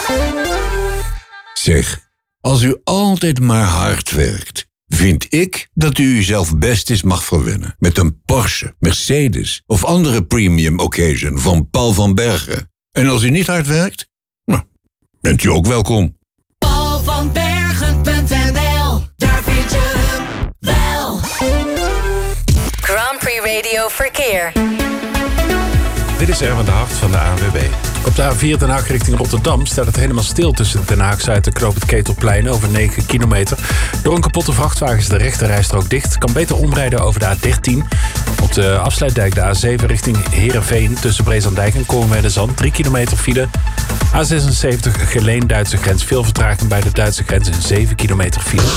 Zeg, als u altijd maar hard werkt, vind ik dat u uzelf best eens mag verwennen met een Porsche, Mercedes of andere premium occasion van Paul van Bergen. En als u niet hard werkt, nou, bent u ook welkom. paulvanbergen.nl, daar vind je hem wel. Grand Prix Radio Verkeer. Dit is Erwin de Hart van de ANWB. Op de A4 Den Haag richting Rotterdam staat het helemaal stil tussen Den Haag-Zuid en Knoop het Ketelplein over 9 kilometer. Door een kapotte vrachtwagen is de rechterrijstrook dicht. Kan beter omrijden over de A13. Op de afsluitdijk de A7 richting Heerenveen tussen Brezandijk en Koolmeerdezand 3 kilometer file. A76 Geleen Duitse grens. Veel vertraging bij de Duitse grens en 7 kilometer file.